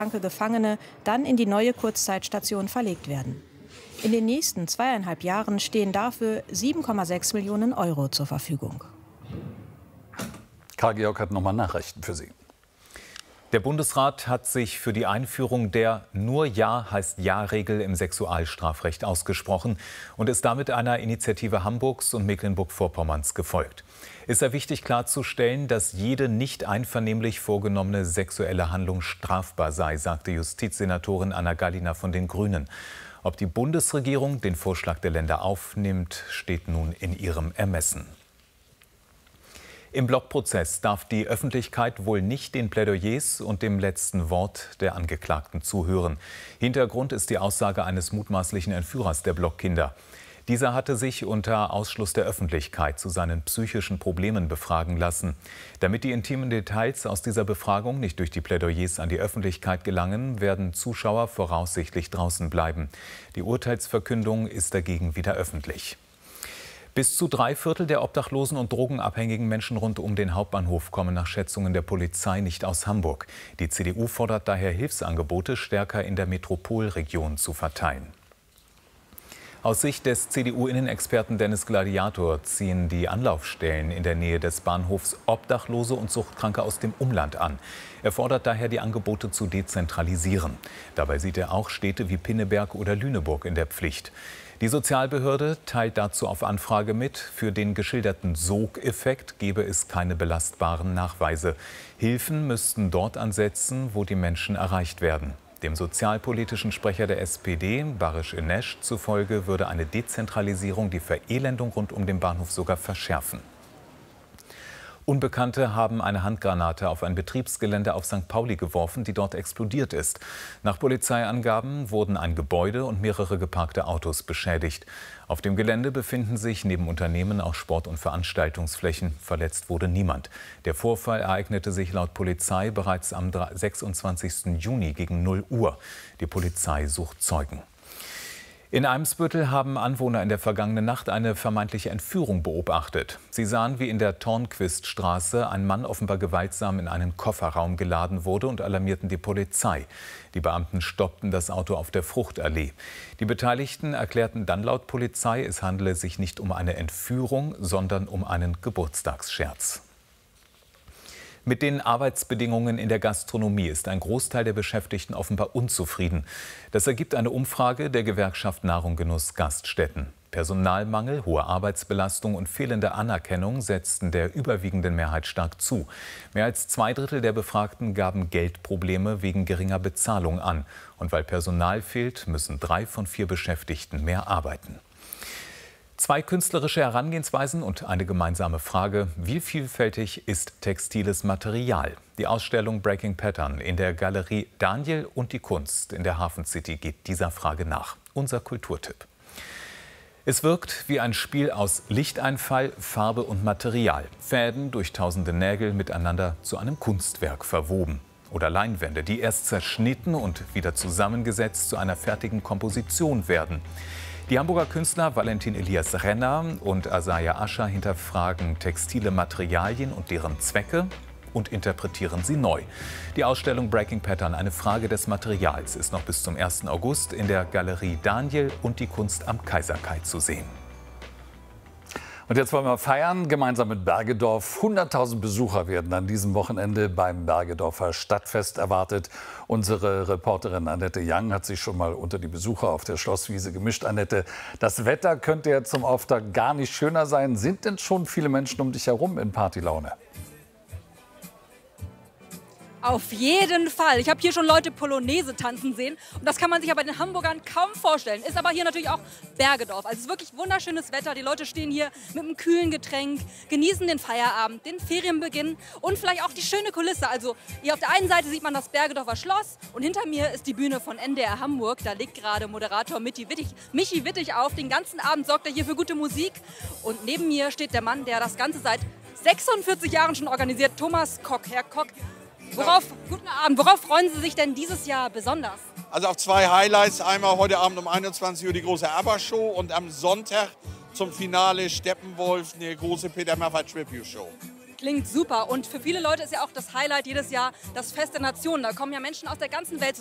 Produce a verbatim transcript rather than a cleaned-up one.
Gefangene dann in die neue Kurzzeitstation verlegt werden. In den nächsten zweieinhalb Jahren stehen dafür sieben Komma sechs Millionen Euro zur Verfügung. Karl-Georg hat nochmal Nachrichten für Sie. Der Bundesrat hat sich für die Einführung der Nur Ja heißt Ja-Regel im Sexualstrafrecht ausgesprochen und ist damit einer Initiative Hamburgs und Mecklenburg-Vorpommerns gefolgt. Es sei wichtig klarzustellen, dass jede nicht einvernehmlich vorgenommene sexuelle Handlung strafbar sei, sagte Justizsenatorin Anna Gallina von den Grünen. Ob die Bundesregierung den Vorschlag der Länder aufnimmt, steht nun in ihrem Ermessen. Im Blockprozess darf die Öffentlichkeit wohl nicht den Plädoyers und dem letzten Wort der Angeklagten zuhören. Hintergrund ist die Aussage eines mutmaßlichen Entführers der Blockkinder. Dieser hatte sich unter Ausschluss der Öffentlichkeit zu seinen psychischen Problemen befragen lassen. Damit die intimen Details aus dieser Befragung nicht durch die Plädoyers an die Öffentlichkeit gelangen, werden Zuschauer voraussichtlich draußen bleiben. Die Urteilsverkündung ist dagegen wieder öffentlich. Bis zu drei Viertel der obdachlosen und drogenabhängigen Menschen rund um den Hauptbahnhof kommen nach Schätzungen der Polizei nicht aus Hamburg. Die C D U fordert daher, Hilfsangebote stärker in der Metropolregion zu verteilen. Aus Sicht des C D U-Innenexperten Dennis Gladiator ziehen die Anlaufstellen in der Nähe des Bahnhofs Obdachlose und Suchtkranke aus dem Umland an. Er fordert daher, die Angebote zu dezentralisieren. Dabei sieht er auch Städte wie Pinneberg oder Lüneburg in der Pflicht. Die Sozialbehörde teilt dazu auf Anfrage mit, für den geschilderten Sogeffekt gebe es keine belastbaren Nachweise. Hilfen müssten dort ansetzen, wo die Menschen erreicht werden. Dem sozialpolitischen Sprecher der S P D, Barış Eneş, zufolge würde eine Dezentralisierung die Verelendung rund um den Bahnhof sogar verschärfen. Unbekannte haben eine Handgranate auf ein Betriebsgelände auf Sankt Pauli geworfen, die dort explodiert ist. Nach Polizeiangaben wurden ein Gebäude und mehrere geparkte Autos beschädigt. Auf dem Gelände befinden sich neben Unternehmen auch Sport- und Veranstaltungsflächen. Verletzt wurde niemand. Der Vorfall ereignete sich laut Polizei bereits am sechsundzwanzigsten Juni gegen null Uhr. Die Polizei sucht Zeugen. In Eimsbüttel haben Anwohner in der vergangenen Nacht eine vermeintliche Entführung beobachtet. Sie sahen, wie in der Tornquiststraße ein Mann offenbar gewaltsam in einen Kofferraum geladen wurde und alarmierten die Polizei. Die Beamten stoppten das Auto auf der Fruchtallee. Die Beteiligten erklärten dann laut Polizei, es handele sich nicht um eine Entführung, sondern um einen Geburtstagsscherz. Mit den Arbeitsbedingungen in der Gastronomie ist ein Großteil der Beschäftigten offenbar unzufrieden. Das ergibt eine Umfrage der Gewerkschaft Nahrung Genuss Gaststätten. Personalmangel, hohe Arbeitsbelastung und fehlende Anerkennung setzten der überwiegenden Mehrheit stark zu. Mehr als zwei Drittel der Befragten gaben Geldprobleme wegen geringer Bezahlung an. Und weil Personal fehlt, müssen drei von vier Beschäftigten mehr arbeiten. Zwei künstlerische Herangehensweisen und eine gemeinsame Frage: Wie vielfältig ist textiles Material? Die Ausstellung Breaking Pattern in der Galerie Daniel und die Kunst in der Hafen City geht dieser Frage nach. Unser Kulturtipp. Es wirkt wie ein Spiel aus Lichteinfall, Farbe und Material. Fäden durch tausende Nägel miteinander zu einem Kunstwerk verwoben. Oder Leinwände, die erst zerschnitten und wieder zusammengesetzt zu einer fertigen Komposition werden. Die Hamburger Künstler Valentin Elias Renner und Asaya Ascher hinterfragen textile Materialien und deren Zwecke und interpretieren sie neu. Die Ausstellung Breaking Pattern, eine Frage des Materials, ist noch bis zum ersten August in der Galerie Daniel und die Kunst am Kaiserkai zu sehen. Und jetzt wollen wir feiern, gemeinsam mit Bergedorf. hunderttausend Besucher werden an diesem Wochenende beim Bergedorfer Stadtfest erwartet. Unsere Reporterin Annette Young hat sich schon mal unter die Besucher auf der Schlosswiese gemischt. Annette, das Wetter könnte ja zum Auftakt gar nicht schöner sein. Sind denn schon viele Menschen um dich herum in Partylaune? Auf jeden Fall. Ich habe hier schon Leute Polonaise tanzen sehen und das kann man sich aber den Hamburgern kaum vorstellen. Ist aber hier natürlich auch Bergedorf. Also es ist wirklich wunderschönes Wetter. Die Leute stehen hier mit einem kühlen Getränk, genießen den Feierabend, den Ferienbeginn und vielleicht auch die schöne Kulisse. Also hier auf der einen Seite sieht man das Bergedorfer Schloss und hinter mir ist die Bühne von N D R Hamburg. Da legt gerade Moderator Michi Wittig, Michi Wittig auf. Den ganzen Abend sorgt er hier für gute Musik. Und neben mir steht der Mann, der das Ganze seit sechsundvierzig Jahren schon organisiert, Thomas Kock. Herr Kock, Worauf, guten Abend. Worauf freuen Sie sich denn dieses Jahr besonders? Also auf zwei Highlights. Einmal heute Abend um einundzwanzig Uhr die große ABBA-Show und am Sonntag zum Finale Steppenwolf, eine große Peter Maffay Tribute Show. Klingt super. Und für viele Leute ist ja auch das Highlight jedes Jahr das Fest der Nationen. Da kommen ja Menschen aus der ganzen Welt zusammen.